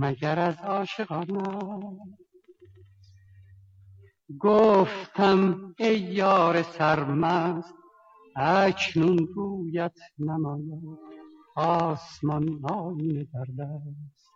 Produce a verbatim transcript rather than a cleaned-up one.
مگر از عاشقانه؟ گفتم ای یار سرمست اکنون رویت نماید، آسمان آینه در دست.